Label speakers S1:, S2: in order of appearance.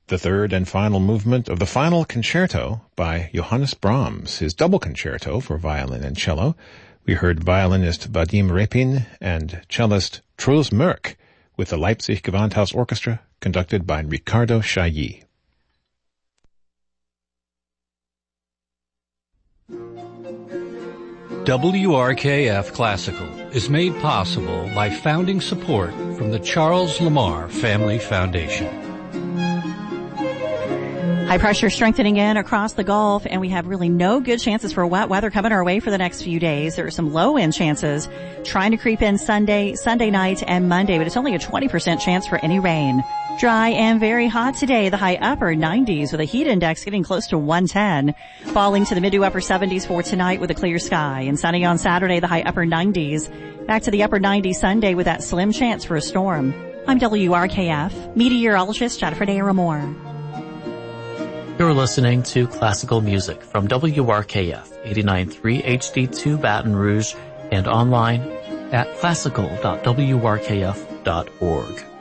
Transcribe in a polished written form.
S1: the third and final movement of the final concerto by Johannes Brahms, his double concerto for violin and cello. We heard violinist Vadim Repin and cellist Truls Mørk with the Leipzig Gewandhaus Orchestra, conducted by Ricardo Chailly.
S2: WRKF Classical is made possible by founding support from the Charles Lamar Family Foundation.
S3: High pressure strengthening in across the Gulf, and we have really no good chances for wet weather coming our way for the next few days. There are some low-end chances trying to creep in Sunday night, and Monday, but it's only a 20% chance for any rain. Dry and very hot today, the high upper 90s with a heat index getting close to 110. Falling to the mid to upper 70s for tonight with a clear sky. And sunny on Saturday, the high upper 90s. Back to the upper 90s Sunday with that slim chance for a storm. I'm WRKF meteorologist Jennifer Daramore.
S4: You're listening to classical music from WRKF 89.3 HD2 Baton Rouge and online at classical.wrkf.org.